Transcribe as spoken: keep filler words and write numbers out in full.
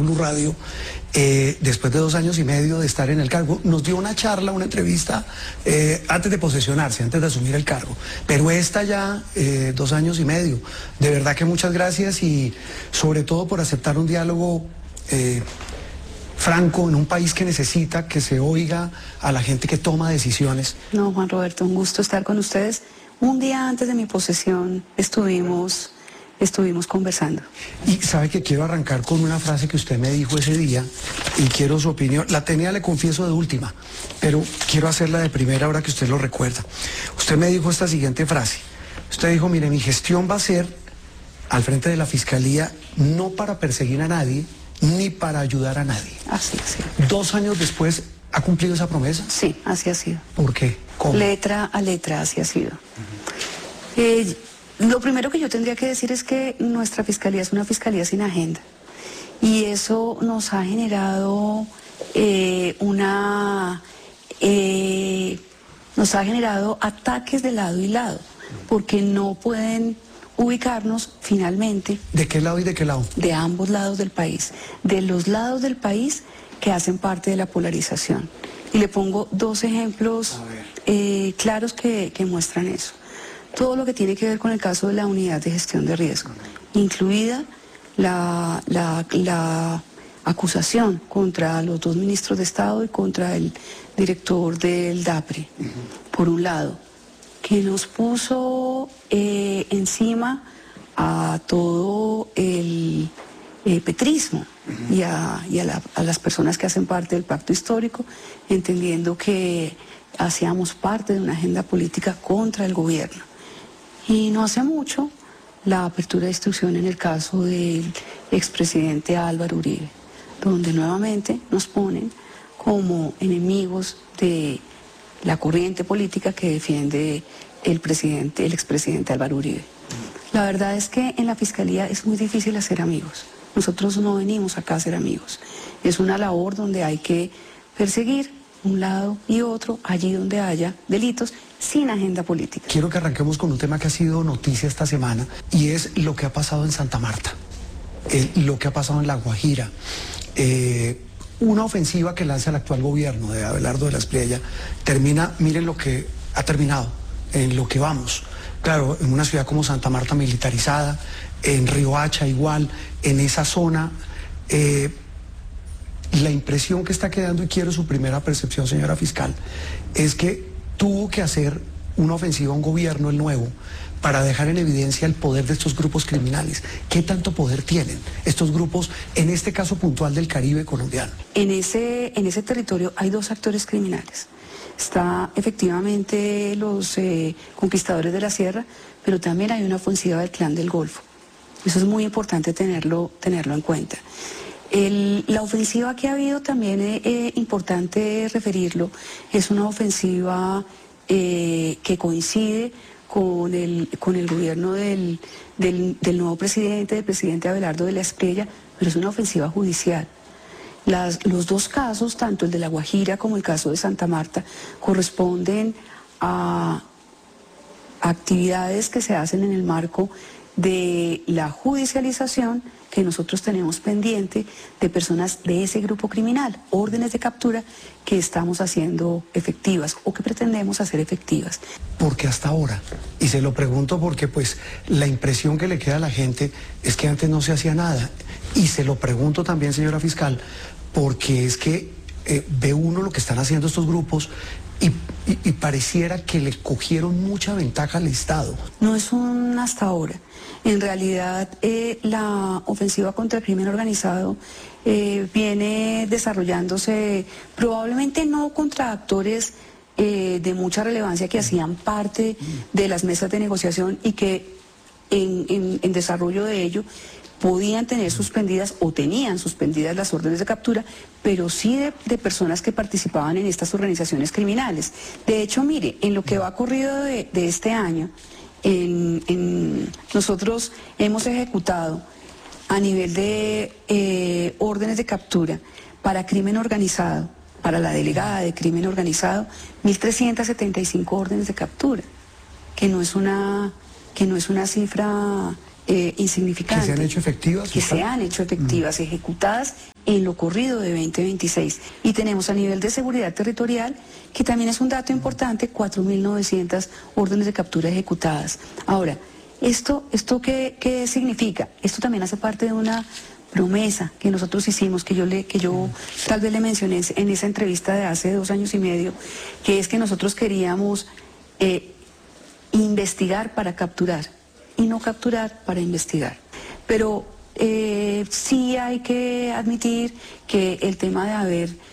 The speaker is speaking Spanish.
Blue Radio, eh, después de dos años y medio de estar en el cargo, nos dio una charla, una entrevista eh, antes de posesionarse, antes de asumir el cargo. Pero esta ya, eh, dos años y medio. De verdad que muchas gracias y sobre todo por aceptar un diálogo eh, franco en un país que necesita que se oiga a la gente que toma decisiones. No, Juan Roberto, un gusto estar con ustedes. Un día antes de mi posesión estuvimos, estuvimos conversando. Y sabe que quiero arrancar con una frase que usted me dijo ese día y quiero su opinión. La tenía, le confieso, de última, pero quiero hacerla de primera ahora que usted lo recuerda. Usted me dijo esta siguiente frase. Usted dijo, mire, mi gestión va a ser al frente de la Fiscalía no para perseguir a nadie, ni para ayudar a nadie. Así, sí. Dos años después, ¿ha cumplido esa promesa? Sí, así ha sido. ¿Por qué? ¿Cómo? Letra a letra, así ha sido. Uh-huh. eh, lo primero que yo tendría que decir es que nuestra fiscalía es una fiscalía sin agenda. Y eso nos ha generado eh, una... Eh, nos ha generado ataques de lado y lado, porque no pueden ubicarnos finalmente. ¿De qué lado y de qué lado? De ambos lados del país, de los lados del país que hacen parte de la polarización. Y le pongo dos ejemplos eh, claros que, que muestran eso. Todo lo que tiene que ver con el caso de la unidad de gestión de riesgo, incluida la, la, la acusación contra los dos ministros de Estado y contra el director del DAPRE, uh-huh. por un lado, que nos puso eh, encima a todo el eh, petrismo uh-huh. y, a, y a, la, a las personas que hacen parte del pacto histórico, entendiendo que hacíamos parte de una agenda política contra el gobierno. Y no hace mucho, la apertura de instrucción en el caso del expresidente Álvaro Uribe, donde nuevamente nos ponen como enemigos de la corriente política que defiende el presidente, el expresidente Álvaro Uribe. La verdad es que en la Fiscalía es muy difícil hacer amigos. Nosotros no venimos acá a ser amigos. Es una labor donde hay que perseguir un lado y otro, allí donde haya delitos, sin agenda política. Quiero que arranquemos con un tema que ha sido noticia esta semana, y es lo que ha pasado en Santa Marta, eh, lo que ha pasado en La Guajira. Eh, una ofensiva que lanza el actual gobierno de Abelardo de la Espriella termina, miren lo que ha terminado, en lo que vamos. Claro, en una ciudad como Santa Marta militarizada, en Riohacha igual, en esa zona, eh, la impresión que está quedando, y quiero su primera percepción, señora fiscal, es que tuvo que hacer una ofensiva a un gobierno, el nuevo, para dejar en evidencia el poder de estos grupos criminales. ¿Qué tanto poder tienen estos grupos, en este caso puntual del Caribe colombiano? En ese, en ese territorio hay dos actores criminales. Está efectivamente los eh, conquistadores de la sierra, pero también hay una ofensiva del Clan del Golfo. Eso es muy importante tenerlo, tenerlo en cuenta. El, la ofensiva que ha habido también es eh, importante referirlo, es una ofensiva eh, que coincide con el, con el gobierno del, del, del nuevo presidente, del presidente Abelardo de la Espriella, pero es una ofensiva judicial. Las, los dos casos, tanto el de La Guajira como el caso de Santa Marta, corresponden a actividades que se hacen en el marco de la judicialización que nosotros tenemos pendiente de personas de ese grupo criminal, órdenes de captura que estamos haciendo efectivas o que pretendemos hacer efectivas. Porque hasta ahora, y se lo pregunto porque pues la impresión que le queda a la gente es que antes no se hacía nada, y se lo pregunto también, señora fiscal, porque es que eh, ve uno lo que están haciendo estos grupos y, y, y pareciera que le cogieron mucha ventaja al Estado. No es un hasta ahora. En realidad, eh, la ofensiva contra el crimen organizado eh, viene desarrollándose probablemente no contra actores eh, de mucha relevancia que hacían parte de las mesas de negociación y que en, en, en desarrollo de ello podían tener suspendidas o tenían suspendidas las órdenes de captura, pero sí de, de personas que participaban en estas organizaciones criminales. De hecho, mire, en lo que va corrido de, de este año, En, en, nosotros hemos ejecutado a nivel de eh, órdenes de captura para crimen organizado, para la delegada de crimen organizado, mil trescientas setenta y cinco órdenes de captura, que no es una, que no es una cifra eh, insignificante. ¿Que se han hecho efectivas? Que se han hecho efectivas, mm. ejecutadas en lo corrido de veinte veintiséis. Y tenemos a nivel de seguridad territorial, que también es un dato importante, cuatro mil novecientas órdenes de captura ejecutadas. Ahora, ¿esto, esto qué, qué significa? Esto también hace parte de una promesa que nosotros hicimos, que yo le, que yo tal vez le mencioné en esa entrevista de hace dos años y medio, que es que nosotros queríamos eh, investigar para capturar y no capturar para investigar. Pero eh, sí hay que admitir que el tema de haber